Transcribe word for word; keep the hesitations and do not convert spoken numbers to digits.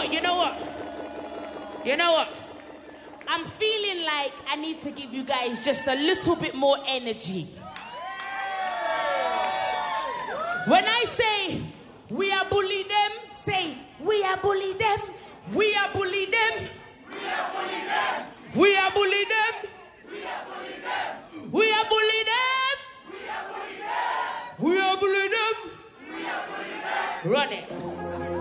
what? You know what? You know what? I'm feeling like I need to give you guys just a little bit more energy. When I say we are bully them, say we are bully them. We are bully them. We are bully them. We are bully them. We are bully them. We are bully them. We are bully them. We are bully them. We are bully them. Run it.